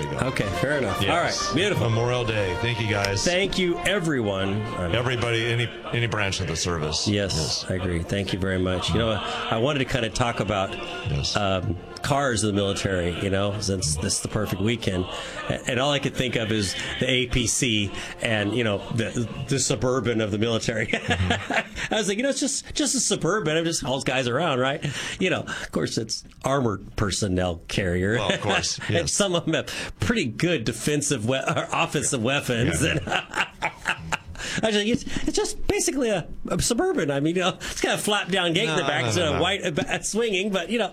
you go. Okay, fair enough. Yes. All right, beautiful. Memorial Day. Thank you, guys. Thank you, everyone. Everybody, any branch of the service. Yes, I agree. Thank you very much. You know, I wanted to kind of talk about cars of the military, you know, since this is the perfect weekend. And all I could think of is the APC and, you know, the Suburban of the military. Mm-hmm. I was like, you know, it's just a Suburban. I'm just hauls guys around, right? You know, of course, it's armored personnel carrier. Well, of course, yes. And some of them have pretty good defensive or offensive weapons. Yeah. And actually, it's just basically a Suburban. I mean, you know, it's got a flap down gate in the back instead of white swinging, but, you know,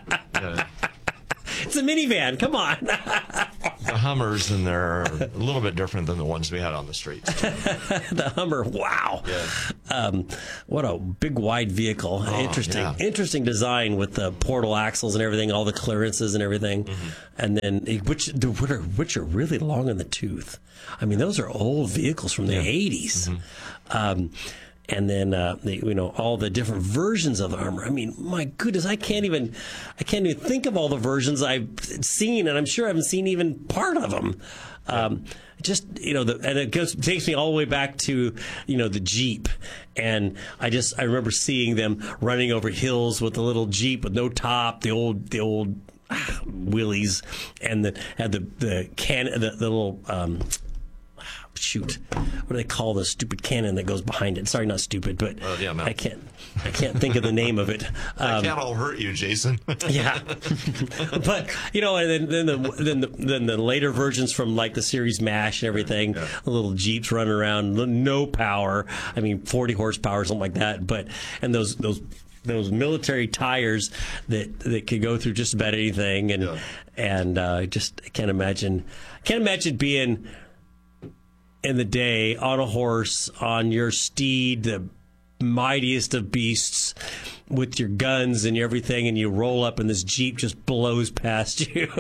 it's a minivan. Come on. The Hummers in there are a little bit different than the ones we had on the streets. The Hummer, wow. Yeah. What a big, wide vehicle. Interesting design with the portal axles and everything, all the clearances and everything. Mm-hmm. And then, which are really long in the tooth. I mean, those are old vehicles from the 80s. Mm-hmm. And then, you know, all the different versions of the Hummer. I mean, my goodness, I can't even think of all the versions I've seen, and I'm sure I haven't seen even part of them. Just, you know, and it takes me all the way back to, you know, the Jeep. And I remember seeing them running over hills with the little Jeep with no top, the old wheelies, and had the little, shoot, what do they call the stupid cannon that goes behind it? Sorry, not stupid, but I can't think of the name of it. That can't all hurt you, Jason. Yeah, but you know, and then the later versions from like the series MASH and everything, the little Jeeps running around, no power. I mean, 40 horsepower, something like that. But and those military tires that could go through just about anything, and just can't imagine being in the day on a horse, on your steed, the mightiest of beasts, with your guns and everything, and you roll up and this Jeep just blows past you.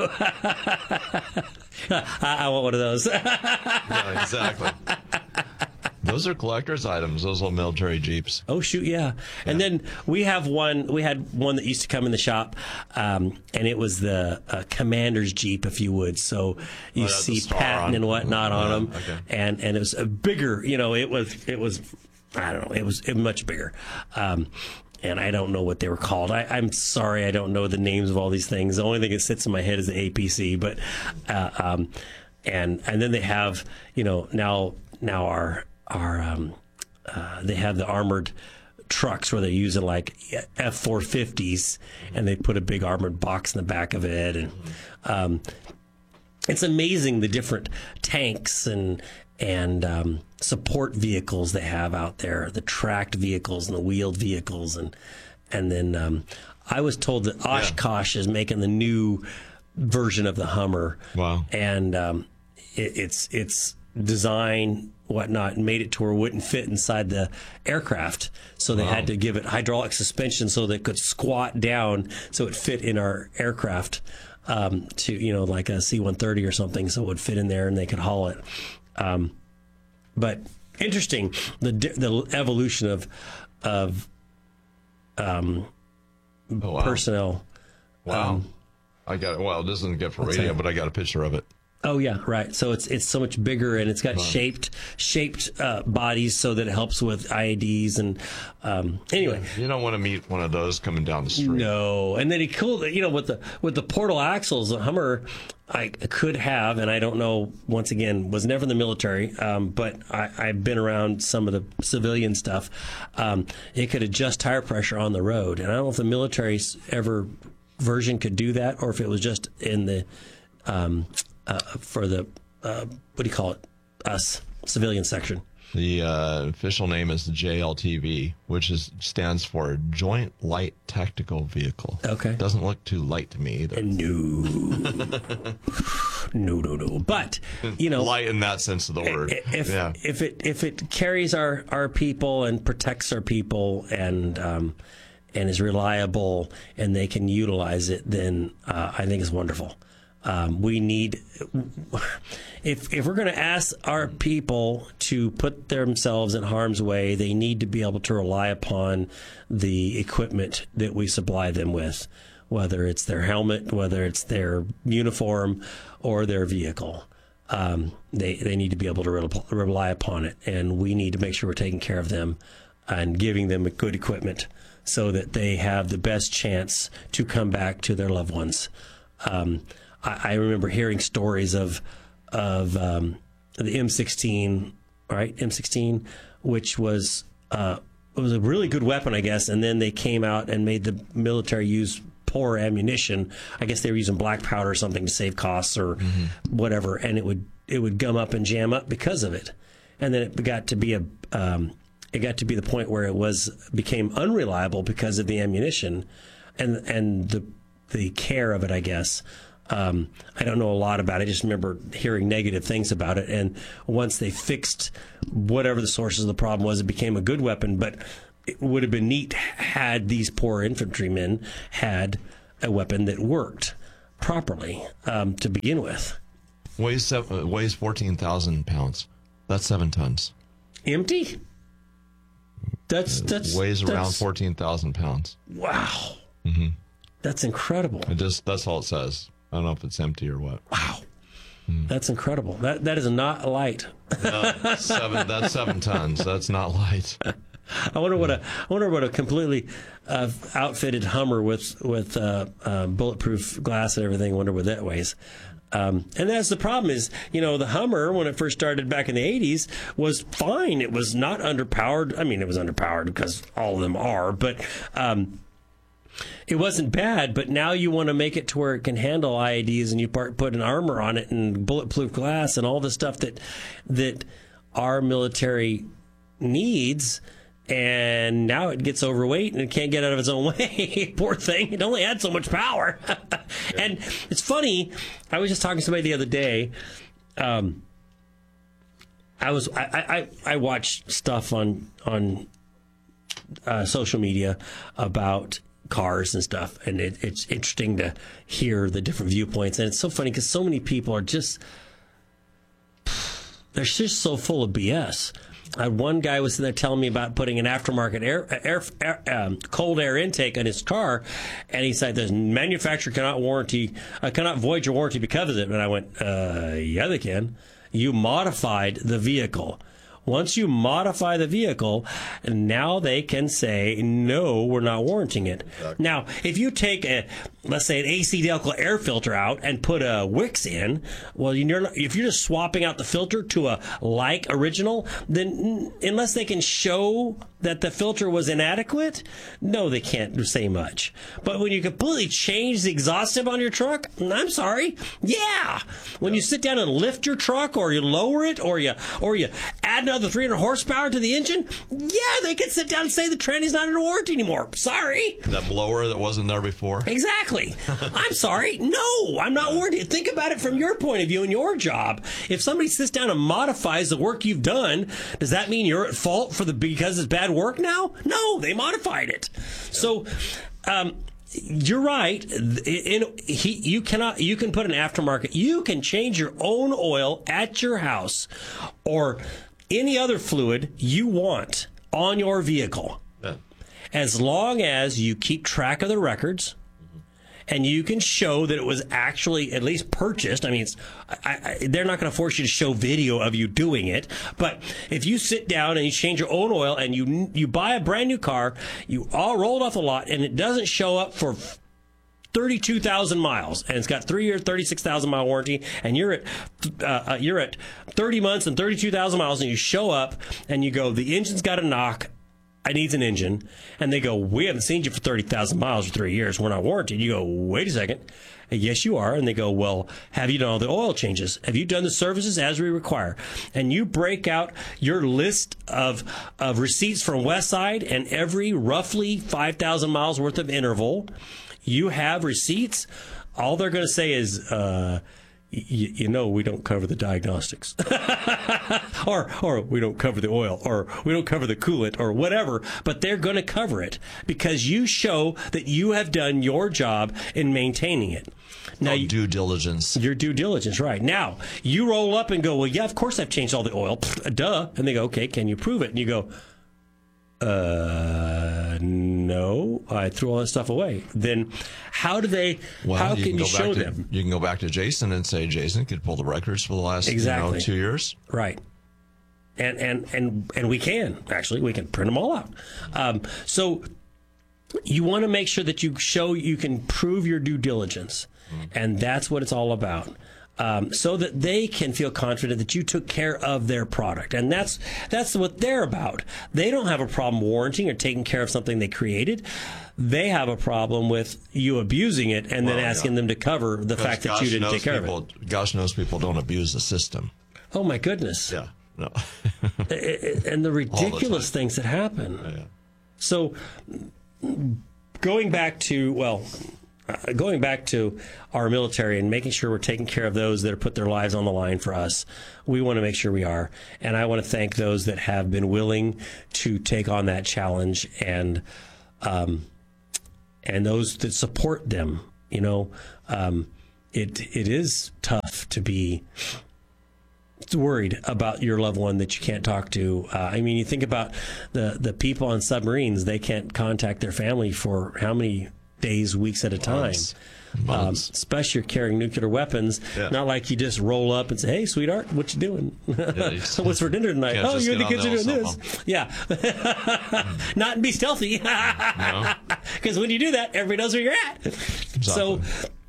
I want one of those. Yeah, exactly. Those are collector's items, those little military Jeeps. Oh, shoot, yeah. And then we had one that used to come in the shop, and it was the commander's Jeep, if you would. So you see Patton and whatnot on them. Okay. And it was a bigger, you know, it was I don't know, it was much bigger. And I don't know what they were called. I'm sorry, I don't know the names of all these things. The only thing that sits in my head is the APC. But and then they have, you know, now they have the armored trucks where they're using like F-450s, and they put a big armored box in the back of it, and it's amazing the different tanks and support vehicles they have out there, the tracked vehicles and the wheeled vehicles, and then I was told that Oshkosh is making the new version of the Hummer. Wow! And it's design, whatnot, and made it to where it wouldn't fit inside the aircraft. So they had to give it hydraulic suspension so they could squat down so it fit in our aircraft, to, you know, like a C-130 or something, so it would fit in there and they could haul it. But interesting, the evolution of personnel. Wow. I got it. Well, this isn't good for radio, but I got a picture of it. Oh yeah, right. So it's so much bigger, and it's got shaped bodies so that it helps with IEDs and anyway. You don't want to meet one of those coming down the street. No, and then you know, with the portal axles, the Hummer I could have, and I don't know. Once again, was never in the military, but I've been around some of the civilian stuff. It could adjust tire pressure on the road, and I don't know if the military's version could do that, or if it was just in the for the, what do you call it, us, civilian section. The official name is the JLTV, which stands for Joint Light Tactical Vehicle. Okay. Doesn't look too light to me either. No. But, you know, light in that sense of the word. If it carries our people and protects our people and is reliable and they can utilize it, then I think it's wonderful. We need, if we're going to ask our people to put themselves in harm's way, they need to be able to rely upon the equipment that we supply them with. whether it's their helmet, whether it's their uniform, or their vehicle. They need to be able to rely upon it, and we need to make sure we're taking care of them and giving them good equipment so that they have the best chance to come back to their loved ones. I remember hearing stories of the M16, right? M16, which was a really good weapon, I guess, and then they came out and made the military use poor ammunition. I guess they were using black powder or something to save costs or whatever, and it would gum up and jam up because of it. And then it got to be the point where it became unreliable because of the ammunition and the care of it, I guess. I don't know a lot about it. I just remember hearing negative things about it. And once they fixed whatever the sources of the problem was, it became a good weapon. But it would have been neat had these poor infantrymen had a weapon that worked properly to begin with. Weighs 14,000 pounds. That's 7 tons. Empty? That's weighs around 14,000 pounds. Wow. Mm-hmm. That's incredible. That's all it says. I don't know if it's empty or what. Wow. That's incredible. That is not light. That's 7 tons. That's not light. I wonder what a completely outfitted Hummer with bulletproof glass and everything. I wonder what that weighs. And that's the problem is, the Hummer, when it first started back in the 80s, was fine. It was not underpowered. I mean, it was underpowered because all of them are, but it wasn't bad. But now you want to make it to where it can handle IEDs, and you put an armor on it and bulletproof glass and all the stuff that our military needs. And now it gets overweight and it can't get out of its own way. Poor thing. It only had so much power. And it's funny. I was just talking to somebody the other day. I watch stuff on social media about cars and stuff, and it's interesting to hear the different viewpoints. And it's so funny because so many people are they're just so full of BS. One guy was there telling me about putting an aftermarket cold air intake on his car, and he said the manufacturer cannot void your warranty because of it. And I went, yeah, they can. You modified the vehicle. Once you modify the vehicle, now they can say, no, we're not warranting it. Exactly. Now, if you take let's say an AC Delco air filter out and put a Wix in, well, if you're just swapping out the filter to a like original, then unless they can show that the filter was inadequate, no, they can't say much. But when you completely change the exhaustive on your truck, I'm sorry, yeah. When you sit down and lift your truck, or you lower it, or you add another 300 horsepower to the engine, yeah, they can sit down and say the tranny's not under warranty anymore. Sorry. That blower that wasn't there before? Exactly. I'm sorry. No, I'm not warranted. Think about it from your point of view and your job. If somebody sits down and modifies the work you've done, does that mean you're at fault because it's bad work now? No, they modified it. So, you're right. You can put an aftermarket. You can change your own oil at your house or any other fluid you want on your vehicle, as long as you keep track of the records. And you can show that it was actually at least purchased. I mean, they're not going to force you to show video of you doing it. But if you sit down and you change your own oil and you buy a brand new car, you all rolled off the lot, and it doesn't show up for 32,000 miles, and it's got 3-year, 36,000 mile warranty, and you're at 30 months and 32,000 miles, and you show up and you go, the engine's got a knock. I need an engine. And they go, we haven't seen you for 30,000 miles for 3 years. We're not warranted. You go, wait a second. Yes, you are. And they go, well, have you done all the oil changes? Have you done the services as we require? And you break out your list of receipts from Westside, and every roughly 5,000 miles worth of interval, you have receipts. All they're going to say is, we don't cover the diagnostics, or we don't cover the oil, or we don't cover the coolant, or whatever, but they're going to cover it because you show that you have done your job in maintaining it. Now, due diligence. Your due diligence, right. Now, you roll up and go, well, yeah, of course I've changed all the oil. Duh. And they go, okay, can you prove it? And you go, no. no, I threw all that stuff away. Then how do they, how can you show them? You can go back to Jason and say, Jason could pull the records for the last 2 years. Right. And we can print them all out. So you want to make sure that you can prove your due diligence. And that's what it's all about. So that they can feel confident that you took care of their product. And that's what they're about. They don't have a problem warranting or taking care of something they created. They have a problem with you abusing it and then asking them to cover the fact that you didn't take care of it. Gosh knows people don't abuse the system. Oh, my goodness. Yeah. No. And the ridiculous things that happen. Yeah. So going back to our military and making sure we're taking care of those that have put their lives on the line for us, we want to make sure we are. And I want to thank those that have been willing to take on that challenge and those that support them. You know, it is tough to be worried about your loved one that you can't talk to. I mean, you think about the people on submarines, they can't contact their family for how many days, weeks at a time. Months. Especially if you're carrying nuclear weapons. Yeah. Not like you just roll up and say, "Hey, sweetheart, what you doing? So what's for dinner tonight?" "Oh, you and the kids are doing this." Yeah. Not and be stealthy. Because when you do that, everybody knows where you're at. Exactly. So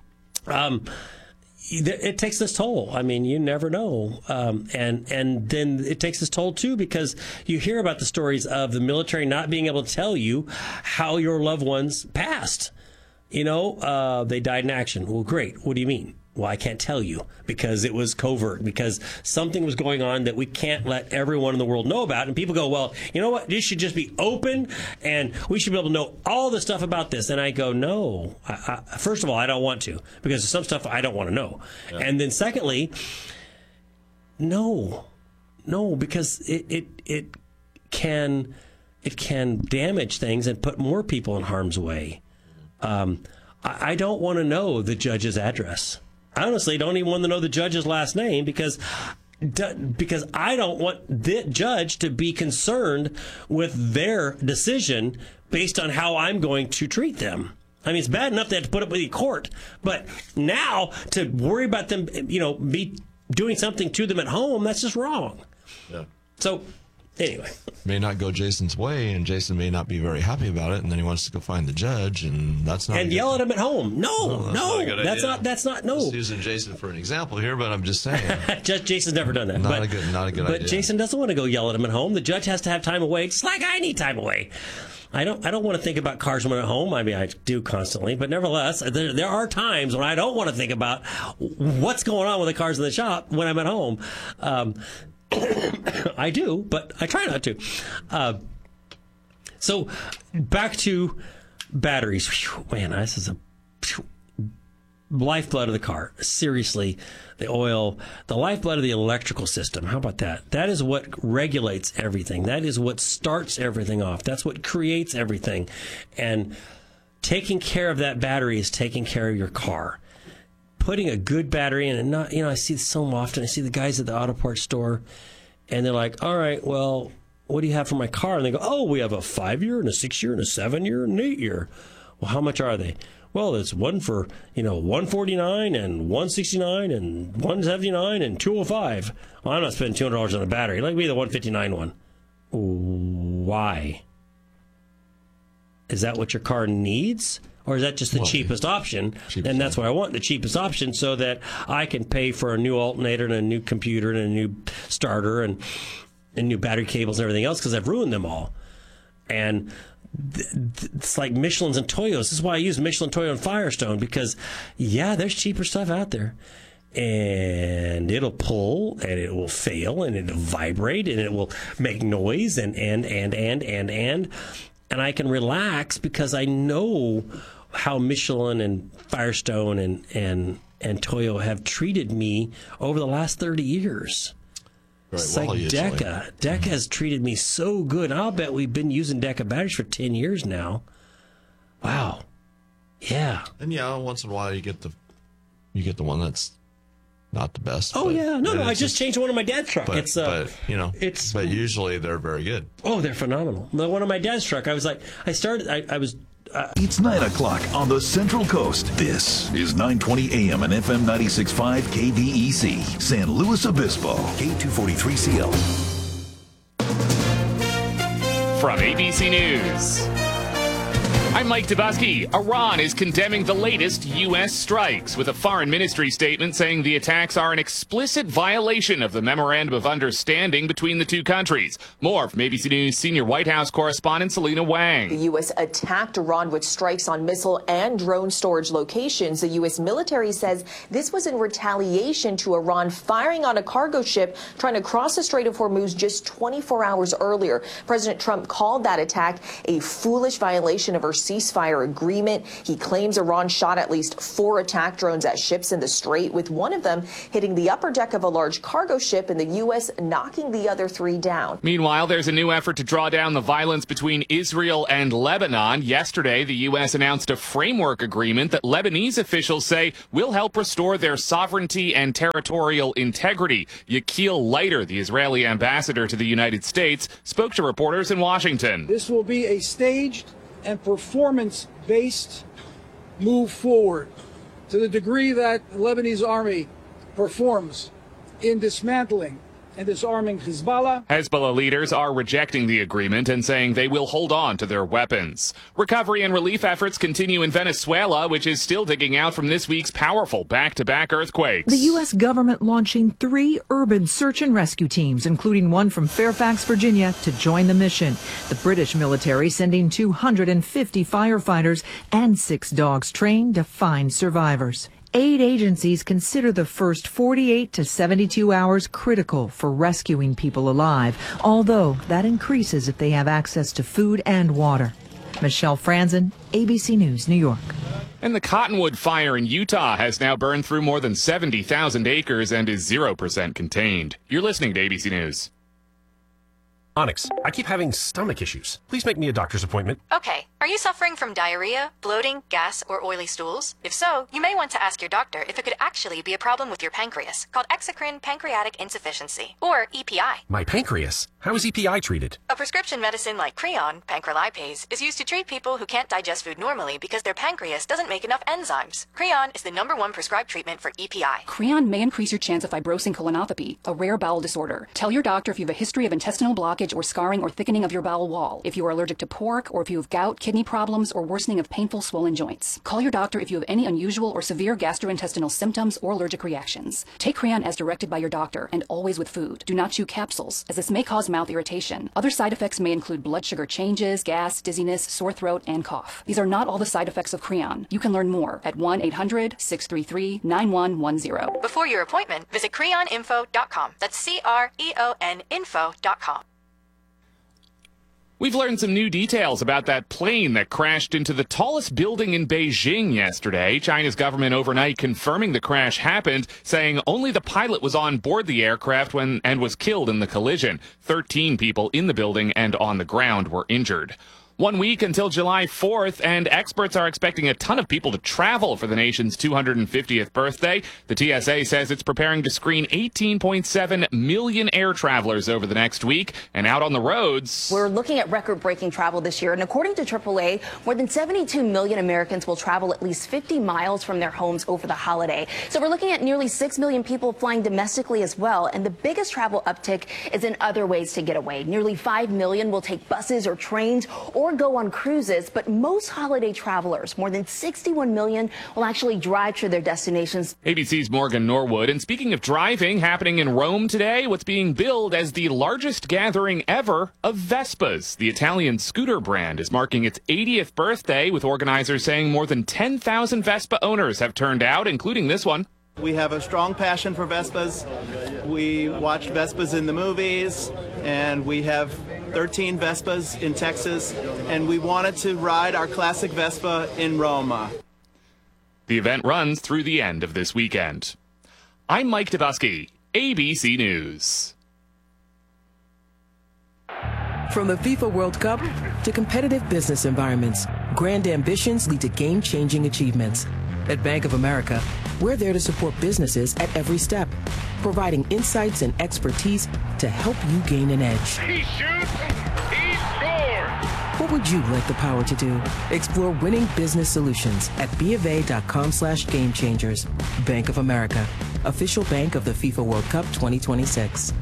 it takes this toll. I mean, you never know. And then it takes this toll, too, because you hear about the stories of the military not being able to tell you how your loved ones passed. You know, they died in action. Well, great. What do you mean? Well, I can't tell you because it was covert, because something was going on that we can't let everyone in the world know about. And people go, well, you know what? This should just be open and we should be able to know all the stuff about this. And I go, no. First of all, I don't want to, because there's some stuff I don't want to know. Yeah. And then secondly, no, because it can damage things and put more people in harm's way. I don't want to know the judge's address. I honestly don't even want to know the judge's last name because I don't want the judge to be concerned with their decision based on how I'm going to treat them. I mean, it's bad enough they have to put up with the court, but now to worry about them, be doing something to them at home, that's just wrong. Yeah. So anyway, may not go Jason's way, and Jason may not be very happy about it, and then he wants to go find the judge, and that's not. And yell at him at home. No, that's not. No. Just using Jason for an example here, but I'm just saying. Jason's never done that. Not a good idea. But Jason doesn't want to go yell at him at home. The judge has to have time away, just like I need time away. I don't want to think about cars when I'm at home. I mean, I do constantly, but nevertheless, there are times when I don't want to think about what's going on with the cars in the shop when I'm at home. I do, but I try not to. So back to batteries. Whew, man, this is a lifeblood of the car. Seriously, the oil, the lifeblood of the electrical system. How about that? That is what regulates everything. That is what starts everything off. That's what creates everything. And taking care of that battery is taking care of your car. Putting a good battery in, and not, I see this so often. I see the guys at the auto parts store, and they're like, "All right, well, what do you have for my car?" And they go, "Oh, we have a 5-year and a 6-year and a 7-year and an 8-year. Well, how much are they? Well, it's one for, $149 and $169 and $179 and $205. Well, I'm not spending $200 on a battery. Let me be the $159 one. Why? Is that what your car needs? Or is that just the cheapest option? And that's what I want, the cheapest option, so that I can pay for a new alternator and a new computer and a new starter and new battery cables and everything else because I've ruined them all. And it's like Michelin's and Toyos. This is why I use Michelin, Toyo, and Firestone, because, there's cheaper stuff out there. And it'll pull, and it will fail, and it'll vibrate, and it will make noise, and I can relax because I know how Michelin and Firestone and Toyo have treated me over the last 30 years. It's like Deca. Deca has treated me so good. I'll bet we've been using Deca batteries for 10 years now. Wow. Yeah. And once in a while you get the one that's not the best. Oh, yeah. No, I just changed one of my dad's truck. But usually they're very good. Oh, they're phenomenal. One of my dad's truck, I was like, It's 9 o'clock on the Central Coast. This is 920 AM and FM 96.5 KVEC, San Luis Obispo, K243CL. From ABC News, I'm Mike Dubusky. Iran is condemning the latest U.S. strikes, with a foreign ministry statement saying the attacks are an explicit violation of the Memorandum of Understanding between the two countries. More from ABC News senior White House correspondent Selena Wang. The U.S. attacked Iran with strikes on missile and drone storage locations. The U.S. military says this was in retaliation to Iran firing on a cargo ship trying to cross the Strait of Hormuz just 24 hours earlier. President Trump called that attack a foolish violation of our ceasefire agreement. He claims Iran shot at least 4 attack drones at ships in the Strait, with one of them hitting the upper deck of a large cargo ship and the U.S. knocking the other 3 down. Meanwhile, there's a new effort to draw down the violence between Israel and Lebanon. Yesterday, the U.S. announced a framework agreement that Lebanese officials say will help restore their sovereignty and territorial integrity. Yakil Leiter, the Israeli ambassador to the United States, spoke to reporters in Washington. This will be a staged and performance-based move forward to the degree that the Lebanese army performs in dismantling and disarming Hezbollah. Hezbollah leaders are rejecting the agreement and saying they will hold on to their weapons. Recovery and relief efforts continue in Venezuela, which is still digging out from this week's powerful back-to-back earthquakes. The U.S. government launching 3 urban search and rescue teams, including one from Fairfax, Virginia, to join the mission. The British military sending 250 firefighters and 6 dogs trained to find survivors. Aid agencies consider the first 48 to 72 hours critical for rescuing people alive, although that increases if they have access to food and water. Michelle Franzen, ABC News, New York. And the Cottonwood fire in Utah has now burned through more than 70,000 acres and is 0% contained. You're listening to ABC News. Onyx, I keep having stomach issues. Please make me a doctor's appointment. Okay. Are you suffering from diarrhea, bloating, gas, or oily stools? If so, you may want to ask your doctor if it could actually be a problem with your pancreas, called exocrine pancreatic insufficiency, or EPI. My pancreas? How is EPI treated? A prescription medicine like Creon, pancrelipase, is used to treat people who can't digest food normally because their pancreas doesn't make enough enzymes. Creon is the #1 prescribed treatment for EPI. Creon may increase your chance of fibrosing colonopathy, a rare bowel disorder. Tell your doctor if you have a history of intestinal blockage or scarring or thickening of your bowel wall, if you are allergic to pork, or if you have gout, kidney problems, or worsening of painful swollen joints. Call your doctor if you have any unusual or severe gastrointestinal symptoms or allergic reactions. Take Creon as directed by your doctor, and always with food. Do not chew capsules, as this may cause mouth irritation. Other side effects may include blood sugar changes, gas, dizziness, sore throat, and cough. These are not all the side effects of Creon. You can learn more at 1-800-633-9110. Before your appointment, visit creoninfo.com. That's CREON info.com. We've learned some new details about that plane that crashed into the tallest building in Beijing yesterday. China's government overnight confirming the crash happened, saying only the pilot was on board the aircraft and was killed in the collision. 13 people in the building and on the ground were injured. 1 week until July 4th, and experts are expecting a ton of people to travel for the nation's 250th birthday. The TSA says it's preparing to screen 18.7 million air travelers over the next week, and out on the roads. We're looking at record-breaking travel this year, and according to AAA, more than 72 million Americans will travel at least 50 miles from their homes over the holiday. So we're looking at nearly 6 million people flying domestically as well, and the biggest travel uptick is in other ways to get away. Nearly 5 million will take buses or trains or go on cruises, but most holiday travelers, more than 61 million, will actually drive to their destinations. ABC's Morgan Norwood. And speaking of driving, happening in Rome today, what's being billed as the largest gathering ever of Vespas. The Italian scooter brand is marking its 80th birthday, with organizers saying more than 10,000 Vespa owners have turned out, including this one. We have a strong passion for Vespas. We watch Vespas in the movies, and we have 13 Vespas in Texas, and we wanted to ride our classic Vespa in Roma. The event runs through the end of this weekend. I'm Mike Dubusky, ABC News. From the FIFA World Cup to competitive business environments, grand ambitions lead to game-changing achievements. At Bank of America, we're there to support businesses at every step, providing insights and expertise to help you gain an edge. He shoots, he scores! What would you like the power to do? Explore winning business solutions at BofA.com/gamechangers. Bank of America, official bank of the FIFA World Cup 2026.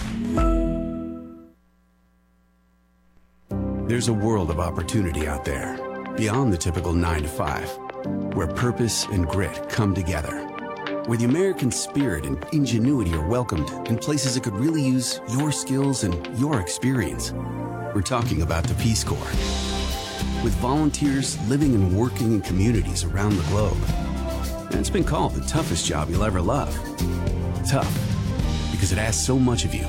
There's a world of opportunity out there, beyond the typical 9 to 5, where purpose and grit come together, where the American spirit and ingenuity are welcomed in places that could really use your skills and your experience. We're talking about the Peace Corps. With volunteers living and working in communities around the globe. And it's been called the toughest job you'll ever love. Tough, because it asks so much of you.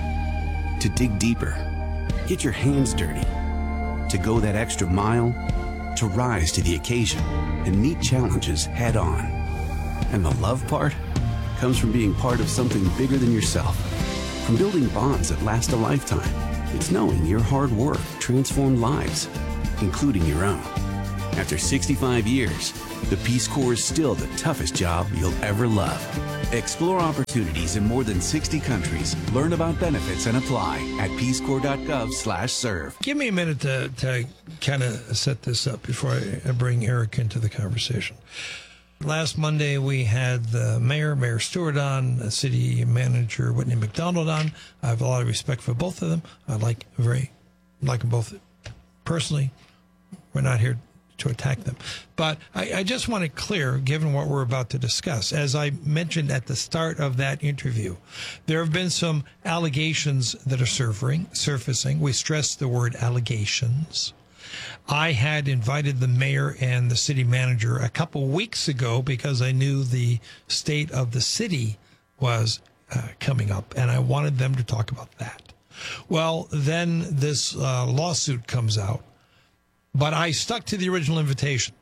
To dig deeper, get your hands dirty, to go that extra mile, to rise to the occasion and meet challenges head on. And the love part comes from being part of something bigger than yourself, from building bonds that last a lifetime. It's knowing your hard work transformed lives, including your own. After 65 years, the Peace Corps is still the toughest job you'll ever love. Explore opportunities in more than 60 countries. Learn about benefits and apply at peacecorps.gov/serve. Give me a minute to kind of set this up before I bring Eric into the conversation. Last Monday, we had the Mayor Stewart on, City Manager Whitney McDonald on. I have a lot of respect for both of them. I like them both personally. We're not here to attack them. But I just want it clear, given what we're about to discuss. As I mentioned at the start of that interview, there have been some allegations that are surfacing. We stress the word allegations. I had invited the mayor and the city manager a couple weeks ago because I knew the state of the city was coming up, and I wanted them to talk about that. Well, then this lawsuit comes out, but I stuck to the original invitation.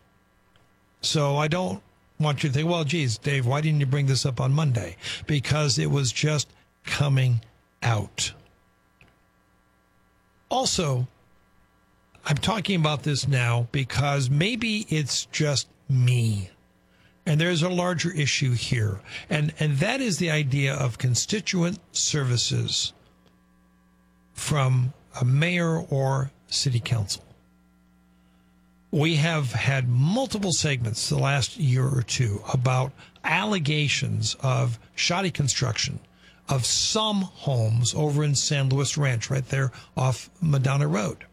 So I don't want you to think, well, geez, Dave, why didn't you bring this up on Monday? Because it was just coming out. Also, I'm talking about this now because maybe it's just me. And there's a larger issue here. And that is the idea of constituent services from a mayor or city council. We have had multiple segments the last year or two about allegations of shoddy construction of some homes over in San Luis Ranch, right there off Madonna Road.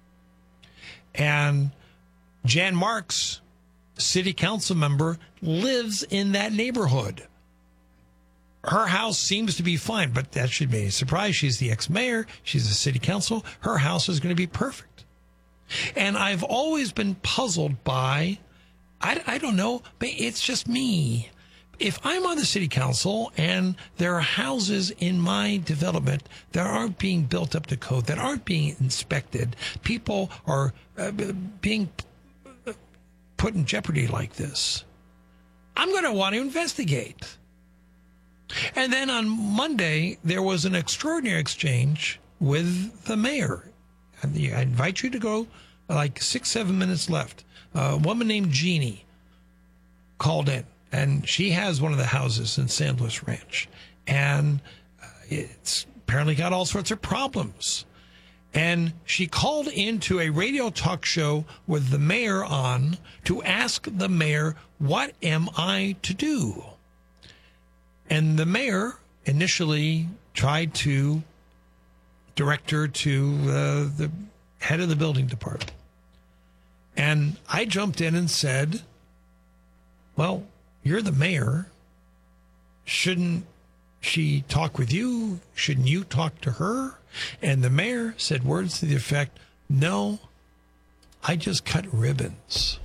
And Jan Marks, city council member, lives in that neighborhood. Her house seems to be fine, but that should be a surprise. She's the ex-mayor. She's a city council. Her house is going to be perfect. And I've always been puzzled by, I don't know, but it's just me. If I'm on the city council and there are houses in my development that aren't being built up to code, that aren't being inspected, people are being put in jeopardy like this, I'm going to want to investigate. And then on Monday, there was an extraordinary exchange with the mayor. I invite you to go, like 6-7 minutes left. A woman named Jeannie called in. And she has one of the houses in San Luis Ranch. And it's apparently got all sorts of problems. And she called into a radio talk show with the mayor on to ask the mayor, what am I to do? And the mayor initially tried to direct her to the head of the building department. And I jumped in and said, well, you're the mayor. Shouldn't she talk with you? Shouldn't you talk to her? And the mayor said words to the effect, no, I just cut ribbons.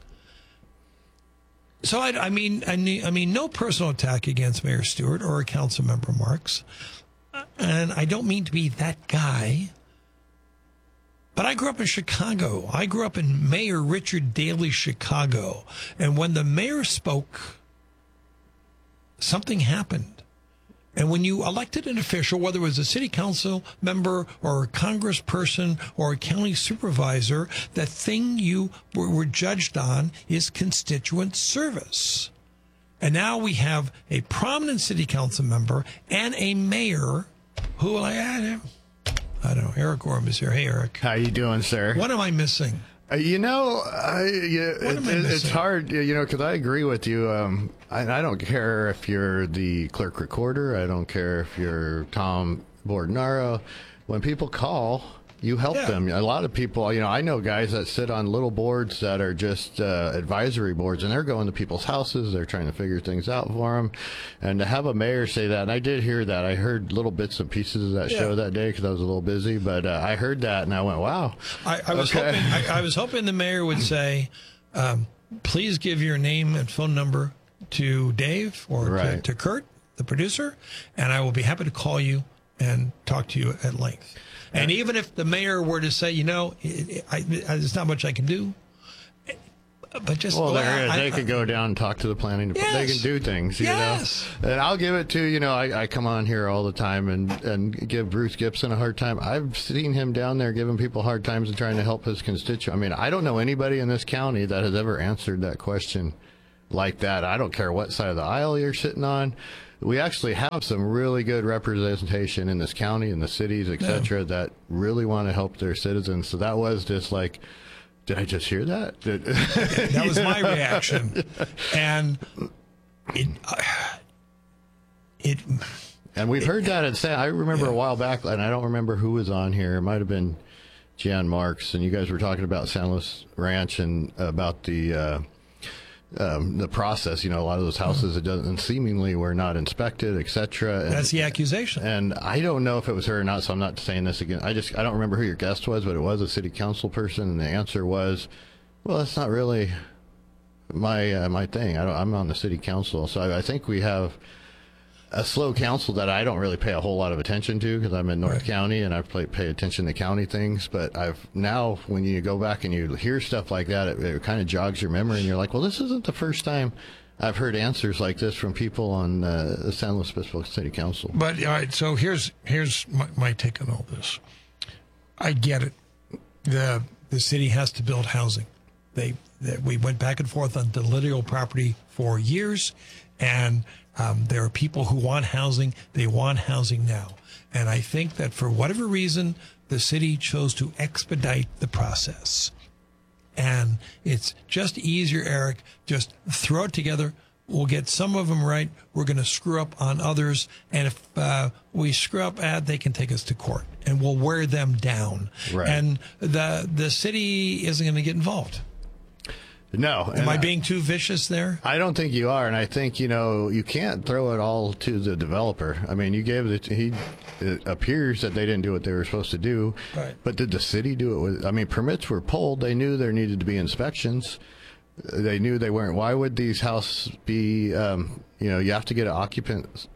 So I mean, no personal attack against Mayor Stewart or Council Member Marks. And I don't mean to be that guy. But I grew up in Chicago. I grew up in Mayor Richard Daley's Chicago. And when the mayor spoke, something happened. And when you elected an official, whether it was a city council member or a congressperson or a county supervisor, the thing you were judged on is constituent service. And now we have a prominent city council member and a mayor who, I don't know, Eric Orm is here. Hey, Eric. How you doing, sir? What am I missing? It's hard, because I agree with you. I don't care if you're the clerk recorder. I don't care if you're Tom Bordenaro. When people call, you help them. A lot of people, I know guys that sit on little boards that are just advisory boards, and they're going to people's houses. They're trying to figure things out for them. And to have a mayor say that, and I did hear that. I heard little bits and pieces of that show that day because I was a little busy, but I heard that and I went, wow. I was hoping the mayor would say, please give your name and phone number to Dave or to Kurt, the producer, and I will be happy to call you and talk to you at length. And even if the mayor were to say, there's not much I can do, but just they could go down and talk to the planning department. They can do things, you know. And I'll give it to I come on here all the time and give Bruce Gibson a hard time. I've seen him down there giving people hard times and trying to help his constituents. I mean, I don't know anybody in this county that has ever answered that question like that. I don't care what side of the aisle you're sitting on. We actually have some really good representation in this county, in the cities, etc., that really want to help their citizens. So that was just like, did I just hear that? That was my reaction. And and we've heard that. I remember a while back, and I don't remember who was on here. It might have been Jan Marks, and you guys were talking about San Luis Ranch and about the process. A lot of those houses that seemingly were not inspected, etc. That's the accusation. And I don't know if it was her or not, so I'm not saying this again. I don't remember who your guest was, but it was a city council person, and the answer was, well, that's not really my thing. I'm on the city council, so I think we have a slow council that I don't really pay a whole lot of attention to because I'm in North County and I pay attention to county things. But now when you go back and you hear stuff like that, it kind of jogs your memory and you're like, well, this isn't the first time I've heard answers like this from people on the San Luis Obispo City Council. But all right, so here's my take on all this. I get it. The city has to build housing. We went back and forth on the Lidio property for years, and there are people who want housing. They want housing now. And I think that for whatever reason, the city chose to expedite the process. And it's just easier, Eric, just throw it together. We'll get some of them right. We're going to screw up on others. And if we screw up, they can take us to court and we'll wear them down. Right. And the city isn't going to get involved. No. Am I being too vicious there? I don't think you are, and I think, you can't throw it all to the developer. I mean, it appears that they didn't do what they were supposed to do, but did the city do it? Permits were pulled. They knew there needed to be inspections. They knew they weren't. Why would these houses be, you have to get an occupancy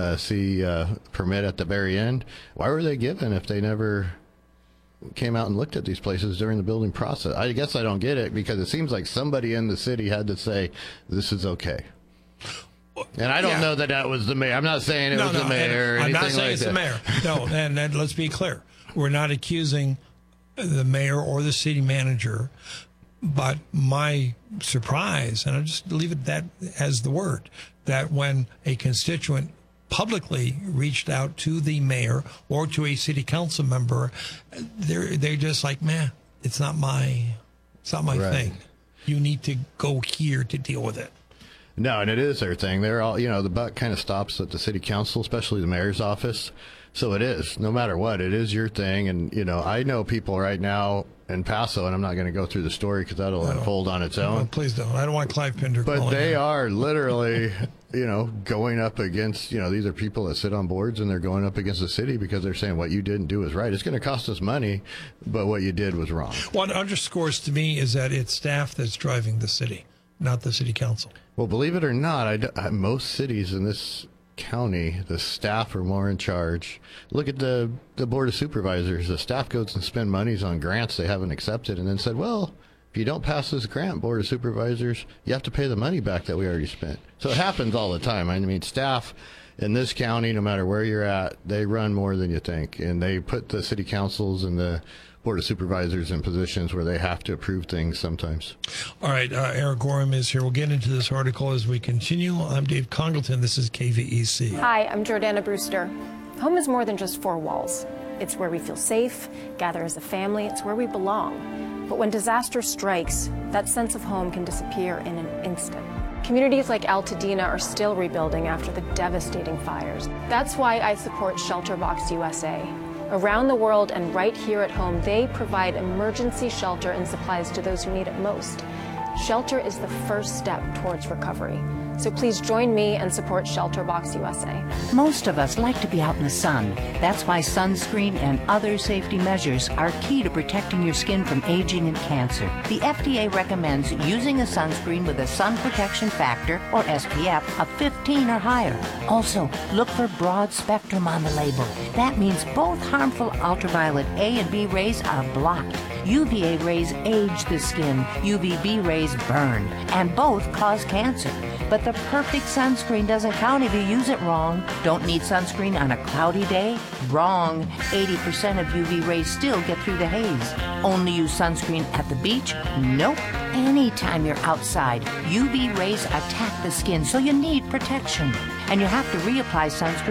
permit at the very end. Why were they given if they never came out and looked at these places during the building process? I guess I don't get it because it seems like somebody in the city had to say this is okay. And I don't know that was the mayor. I'm not saying it was the mayor. I'm not saying it's the mayor. No, and let's be clear. We're not accusing the mayor or the city manager. But my surprise, and I'll just leave it that as the word, that when a constituent publicly reached out to the mayor or to a city council member, they're just like, man, it's not my thing. You need to go here to deal with it. No, and it is their thing. They're all, the buck kind of stops at the city council, especially the mayor's office. So it is, no matter what, it is your thing. And, I know people right now in Paso, and I'm not going to go through the story because that'll unfold on its own. No, please don't. I don't want Clive Pinder calling. But they are literally, going up against, these are people that sit on boards and they're going up against the city because they're saying what you didn't do is right. It's going to cost us money, but what you did was wrong. What underscores to me is that it's staff that's driving the city, not the city council. Well, believe it or not, most cities in this county, the staff are more in charge. Look at the board of supervisors. The staff goes and spend monies on grants they haven't accepted and then said, well, If you don't pass this grant, Board of Supervisors, you have to pay the money back that we already spent. So it happens all the time. I mean, staff in this county, no matter where you're at, they run more than you think. And they put the city councils and the Board of Supervisors in positions where they have to approve things sometimes. All right, Eric Gorham is here. We'll get into this article as we continue. I'm Dave Congleton. This is KVEC. Hi, I'm Jordana Brewster. Home is more than just four walls. It's where we feel safe, gather as a family. It's where we belong. But when disaster strikes, that sense of home can disappear in an instant. Communities like Altadena are still rebuilding after the devastating fires. That's why I support ShelterBox USA. Around the world and right here at home, they provide emergency shelter and supplies to those who need it most. Shelter is the first step towards recovery. So please join me and support ShelterBox USA. Most of us like to be out in the sun. That's why sunscreen and other safety measures are key to protecting your skin from aging and cancer. The FDA recommends using a sunscreen with a sun protection factor, or SPF, of 15 or higher. Also, look for broad spectrum on the label. That means both harmful ultraviolet A and B rays are blocked. UVA rays age the skin, UVB rays burn, and both cause cancer. But the perfect sunscreen doesn't count if you use it wrong. Don't need sunscreen on a cloudy day? Wrong. 80% of UV rays still get through the haze. Only use sunscreen at the beach? Nope. Anytime you're outside, UV rays attack the skin, so you need protection. And you have to reapply sunscreen